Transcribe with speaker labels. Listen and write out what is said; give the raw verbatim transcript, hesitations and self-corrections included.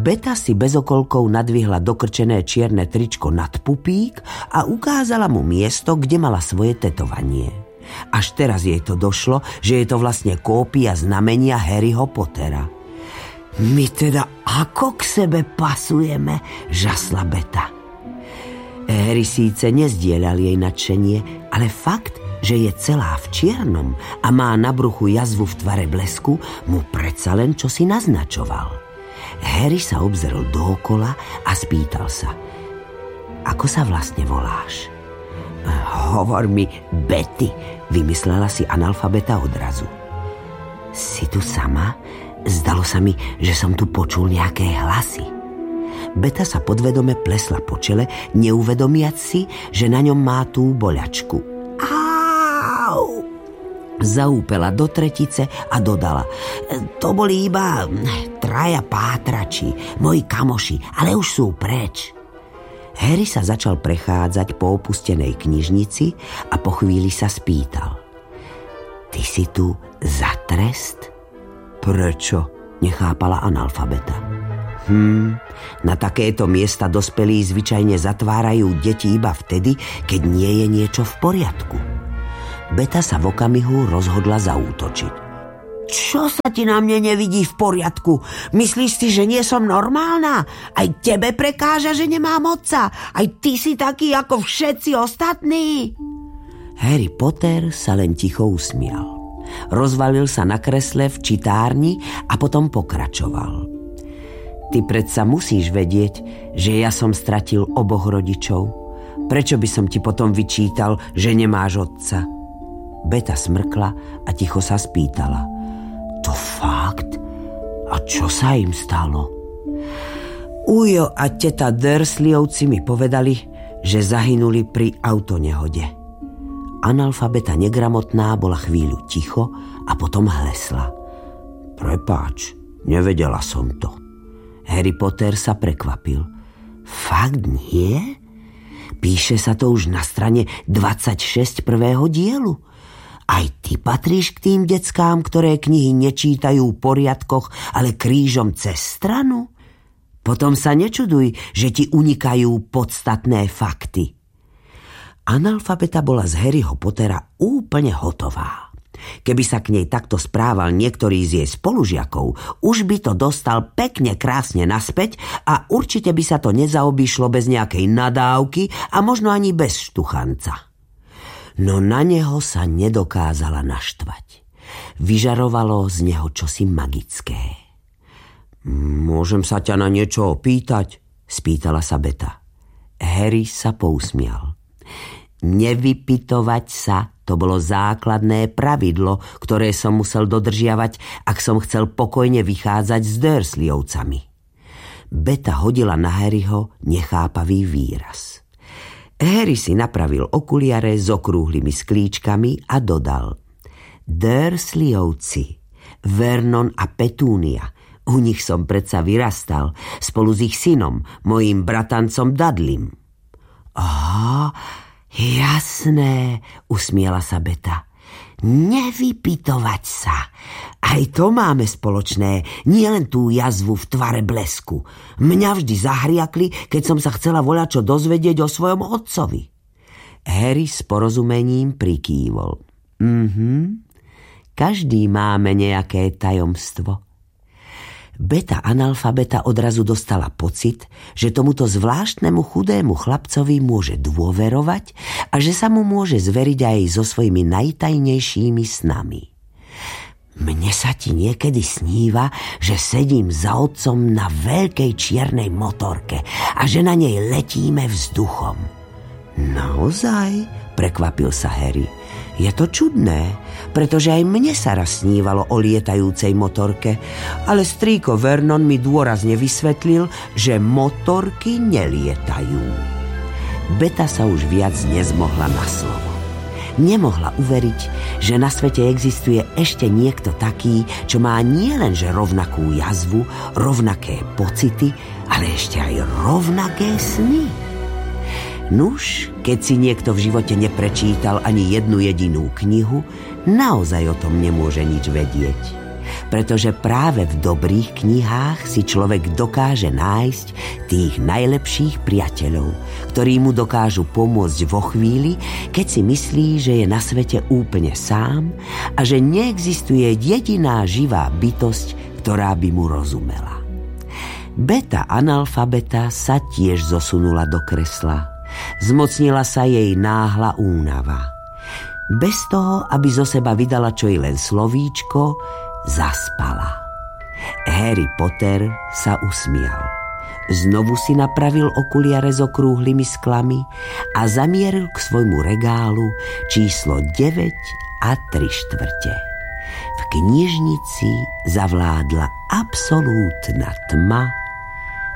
Speaker 1: Beta si bez okolkov nadvihla dokrčené čierne tričko nad pupík a ukázala mu miesto, kde mala svoje tetovanie. Až teraz jej to došlo, že je to vlastne kópia znamenia Harryho Pottera. My teda ako k sebe pasujeme, žasla Beta. Harry síce nezdieľal jej nadšenie, ale fakt, že je celá v čiernom a má na bruchu jazvu v tvare blesku, mu predsa len čosi naznačoval. Harry sa obzrel dookola a spýtal sa: Ako sa vlastne voláš? Hovor mi Betty, vymyslela si analfabeta odrazu. Si tu sama? Zdalo sa mi, že som tu počul nejaké hlasy. Beta sa podvedome plesla po čele, neuvedomiac si, že na ňom má tú boľačku. Au! Zaúpela do tretice a dodala: To boli iba traja pátrači, moji kamoši, ale už sú preč. Harry sa začal prechádzať po opustenej knižnici a po chvíli sa spýtal: Ty si tu za trest? Prečo? Nechápala analfabeta. Hm, na takéto miesta dospelí zvyčajne zatvárajú deti iba vtedy, keď nie je niečo v poriadku. Beta sa v okamihu rozhodla zaútočiť. Čo sa ti na mne nevidí v poriadku? Myslíš si, že nie som normálna? Aj tebe prekáža, že nemám otca? Aj ty si taký ako všetci ostatní? Harry Potter sa len ticho usmial. Rozvalil sa na kresle v čitárni a potom pokračoval. Ty predsa musíš vedieť, že ja som stratil oboch rodičov. Prečo by som ti potom vyčítal, že nemáš otca? Beta smrkla a ticho sa spýtala: To fakt? A čo sa im stalo? Ujo a teta Dursleyovci mi povedali, že zahynuli pri autonehode. Analfabeta negramotná bola chvíľu ticho a potom hlesla: Prepáč, nevedela som to. Harry Potter sa prekvapil. Fakt nie? Píše sa to už na strane dvadsaťšesť prvého dielu. Aj ty patríš k tým deckám, ktoré knihy nečítajú v poriadkoch, ale krížom cez stranu? Potom sa nečuduj, že ti unikajú podstatné fakty. Analfabeta bola z Harryho Pottera úplne hotová. Keby sa k nej takto správal niektorý z jej spolužiakov, už by to dostal pekne krásne naspäť a určite by sa to nezaobýšlo bez nejakej nadávky a možno ani bez štuchanca. No na neho sa nedokázala naštvať. Vyžarovalo z neho čosi magické. Môžem sa ťa na niečo opýtať? Spýtala sa Beta. Harry sa pousmial. Nevypytovať sa, to bolo základné pravidlo, ktoré som musel dodržiavať, ak som chcel pokojne vychádzať s Dursleyovcami. Beta hodila na Harryho nechápavý výraz. Harry si napravil okuliare s okrúhlymi sklíčkami a dodal: Dursleyovci, Vernon a Petúnia. U nich som predsa vyrastal, spolu s ich synom, mojím bratancom Dudleym. Aha, jasné, usmiela sa Beta. Nevypytovať sa. Aj to máme spoločné, nielen tú jazvu v tvare blesku. Mňa vždy zahriakli, keď som sa chcela voľačo dozvedieť o svojom otcovi. Harry s porozumením prikývol. Mhm, každý máme nejaké tajomstvo. Beta analfabeta odrazu dostala pocit, že tomuto zvláštnemu chudému chlapcovi môže dôverovať a že sa mu môže zveriť aj so svojimi najtajnejšími snami. Mne sa ti niekedy sníva, že sedím za otcom na veľkej čiernej motorke a že na nej letíme vzduchom. Naozaj? Prekvapil sa Harry. Je to čudné, pretože aj mne sa raz snívalo o lietajúcej motorke, ale strýko Vernon mi dôrazne vysvetlil, že motorky nelietajú. Beta sa už viac nezmohla na slovo. Nemohla uveriť, že na svete existuje ešte niekto taký, čo má nielenže rovnakú jazvu, rovnaké pocity, ale ešte aj rovnaké sny. Nuž, keď si niekto v živote neprečítal ani jednu jedinú knihu, naozaj o tom nemôže nič vedieť. pretože práve v dobrých knihách si človek dokáže nájsť tých najlepších priateľov, ktorí mu dokážu pomôcť vo chvíli, keď si myslí, že je na svete úplne sám a že neexistuje jediná živá bytosť, ktorá by mu rozumela. Beta analfabeta sa tiež zosunula do kresla. Zmocnila sa jej náhla únava. Bez toho, aby zo seba vydala čo i len slovíčko, zaspala. Harry Potter sa usmial. Znovu si napravil okuliare s okrúhlymi sklami a zamieril k svojmu regálu číslo deväť a tri štvrte. V knižnici zavládla absolútna tma